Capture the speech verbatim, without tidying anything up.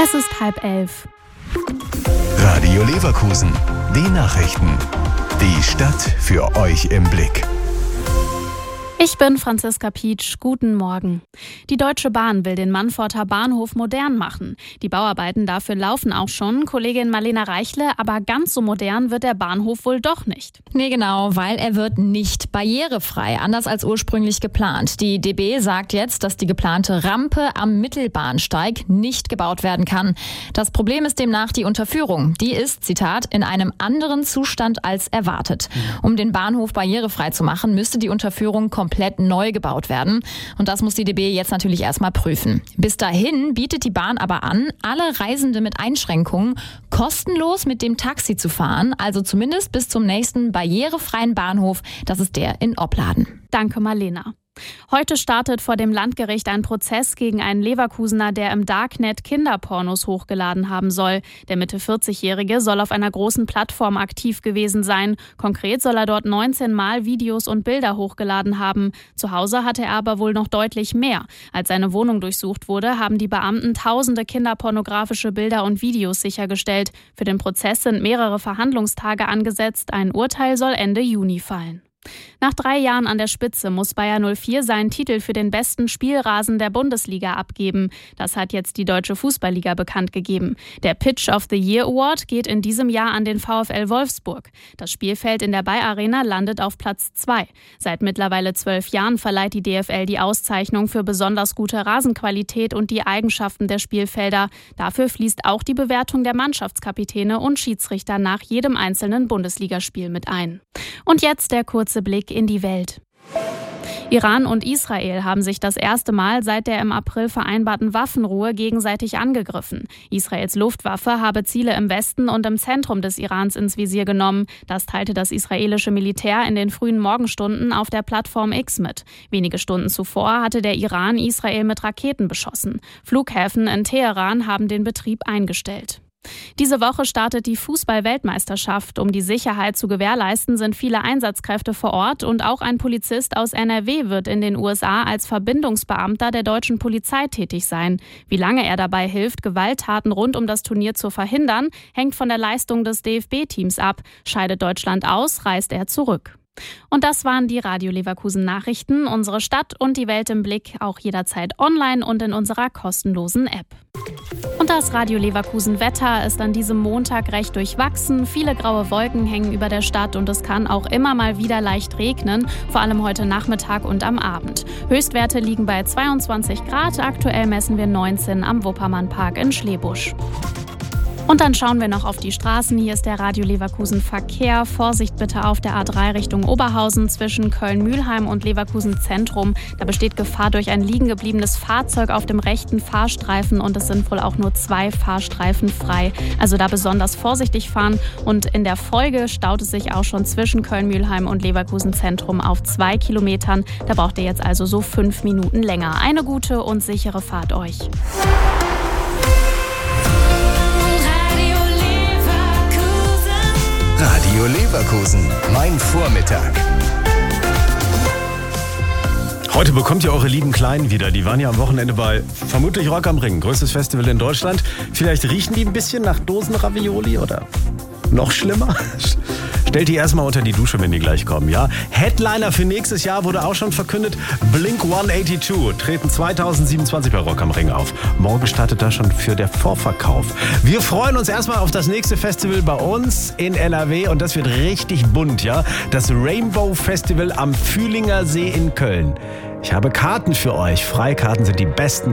Es ist halb elf. Radio Leverkusen, die Nachrichten. Die Stadt für euch im Blick. Ich bin Franziska Pietsch. Guten Morgen. Die Deutsche Bahn will den Mannforter Bahnhof modern machen. Die Bauarbeiten dafür laufen auch schon. Kollegin Marlena Reichle, aber ganz so modern wird der Bahnhof wohl doch nicht. Nee, genau, weil er wird nicht barrierefrei, anders als ursprünglich geplant. Die D B sagt jetzt, dass die geplante Rampe am Mittelbahnsteig nicht gebaut werden kann. Das Problem ist demnach die Unterführung. Die ist, Zitat, in einem anderen Zustand als erwartet. Um den Bahnhof barrierefrei zu machen, müsste die Unterführung komplett komplett neu gebaut werden. Und das muss die D B jetzt natürlich erstmal prüfen. Bis dahin bietet die Bahn aber an, alle Reisende mit Einschränkungen kostenlos mit dem Taxi zu fahren, also zumindest bis zum nächsten barrierefreien Bahnhof. Das ist der in Opladen. Danke, Marlena. Heute startet vor dem Landgericht ein Prozess gegen einen Leverkusener, der im Darknet Kinderpornos hochgeladen haben soll. Der Mitte vierzig-Jährige soll auf einer großen Plattform aktiv gewesen sein. Konkret soll er dort neunzehn Mal Videos und Bilder hochgeladen haben. Zu Hause hatte er aber wohl noch deutlich mehr. Als seine Wohnung durchsucht wurde, haben die Beamten tausende kinderpornografische Bilder und Videos sichergestellt. Für den Prozess sind mehrere Verhandlungstage angesetzt. Ein Urteil soll Ende Juni fallen. Nach drei Jahren an der Spitze muss Bayer null vier seinen Titel für den besten Spielrasen der Bundesliga abgeben. Das hat jetzt die Deutsche Fußballliga bekannt gegeben. Der Pitch of the Year Award geht in diesem Jahr an den VfL Wolfsburg. Das Spielfeld in der Bayer Arena landet auf Platz zwei. Seit mittlerweile zwölf Jahren verleiht die D F L die Auszeichnung für besonders gute Rasenqualität und die Eigenschaften der Spielfelder. Dafür fließt auch die Bewertung der Mannschaftskapitäne und Schiedsrichter nach jedem einzelnen Bundesligaspiel mit ein. Und jetzt der kurze Blick in die Welt. Iran und Israel haben sich das erste Mal seit der im April vereinbarten Waffenruhe gegenseitig angegriffen. Israels Luftwaffe habe Ziele im Westen und im Zentrum des Irans ins Visier genommen. Das teilte das israelische Militär in den frühen Morgenstunden auf der Plattform X mit. Wenige Stunden zuvor hatte der Iran Israel mit Raketen beschossen. Flughäfen in Teheran haben den Betrieb eingestellt. Diese Woche startet die Fußball-Weltmeisterschaft. Um die Sicherheit zu gewährleisten, sind viele Einsatzkräfte vor Ort und auch ein Polizist aus N R W wird in den U S A als Verbindungsbeamter der deutschen Polizei tätig sein. Wie lange er dabei hilft, Gewalttaten rund um das Turnier zu verhindern, hängt von der Leistung des D F B-Teams ab. Scheidet Deutschland aus, reist er zurück. Und das waren die Radio Leverkusen Nachrichten. Unsere Stadt und die Welt im Blick, auch jederzeit online und in unserer kostenlosen App. Und das Radio Leverkusen Wetter ist an diesem Montag recht durchwachsen. Viele graue Wolken hängen über der Stadt und es kann auch immer mal wieder leicht regnen, vor allem heute Nachmittag und am Abend. Höchstwerte liegen bei zweiundzwanzig Grad, aktuell messen wir neunzehn am Wuppermannpark in Schlebusch. Und dann schauen wir noch auf die Straßen. Hier ist der Radio Leverkusen Verkehr. Vorsicht bitte auf der A drei Richtung Oberhausen zwischen Köln-Mühlheim und Leverkusen Zentrum. Da besteht Gefahr durch ein liegen gebliebenes Fahrzeug auf dem rechten Fahrstreifen und es sind wohl auch nur zwei Fahrstreifen frei. Also da besonders vorsichtig fahren und in der Folge staut es sich auch schon zwischen Köln-Mühlheim und Leverkusen Zentrum auf zwei Kilometern. Da braucht ihr jetzt also so fünf Minuten länger. Eine gute und sichere Fahrt euch. Radio Leverkusen, mein Vormittag. Heute bekommt ihr eure lieben Kleinen wieder. Die waren ja am Wochenende bei vermutlich Rock am Ring, größtes Festival in Deutschland. Vielleicht riechen die ein bisschen nach Dosenravioli oder noch schlimmer? Stellt die erstmal unter die Dusche, wenn die gleich kommen, ja? Headliner für nächstes Jahr wurde auch schon verkündet. Blink hundertzweiundachtzig treten zweitausendsiebenundzwanzig bei Rock am Ring auf. Morgen startet da schon für der Vorverkauf. Wir freuen uns erstmal auf das nächste Festival bei uns in N R W und das wird richtig bunt, ja? Das Rainbow Festival am Fühlinger See in Köln. Ich habe Karten für euch. Freikarten sind die besten.